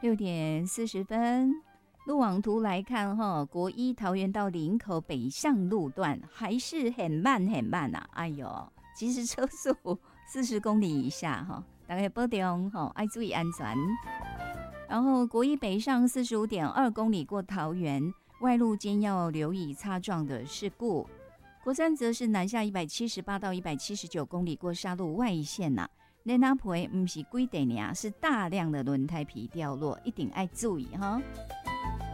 6点40分。路网图来看哈，国一桃园到林口北向路段还是很慢很慢啊！哎呦，其实车速40公里以下哈，大家保重哈，爱注意安全。然后国一北上45.2公里过桃园，外路间要留意擦撞的事故。国三则是南下178到179公里过沙路外线呐、那那不是几地呢，是大量的轮胎皮掉落，一定要注意哈。